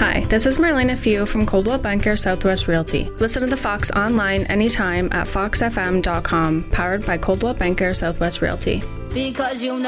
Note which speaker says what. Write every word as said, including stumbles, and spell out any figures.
Speaker 1: Hi, this is Marlena Few from Coldwell Banker Southwest Realty. Listen to The Fox online anytime at fox f m dot com, powered by Coldwell Banker Southwest Realty.
Speaker 2: Because you know